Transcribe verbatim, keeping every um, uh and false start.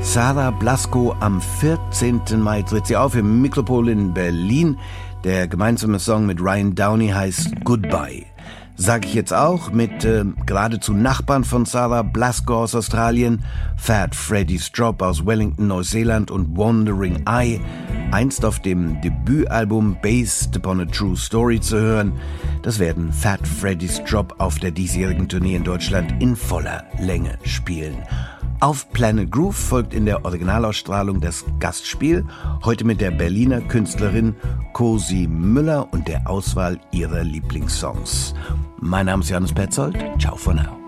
Sarah Blasko, am vierzehnten Mai tritt sie auf im Mikropol in Berlin. Der gemeinsame Song mit Ryan Downey heißt Goodbye. Sag ich jetzt auch mit äh, geradezu Nachbarn von Sarah Blasko aus Australien, Fat Freddy's Drop aus Wellington, Neuseeland und Wandering Eye, einst auf dem Debütalbum Based Upon a True Story zu hören. Das werden Fat Freddy's Drop auf der diesjährigen Tournee in Deutschland in voller Länge spielen. Auf Planet Groove folgt in der Originalausstrahlung das Gastspiel, heute mit der Berliner Künstlerin Cosi Müller und der Auswahl ihrer Lieblingssongs. Mein Name ist Johannes Petzold. Ciao for now.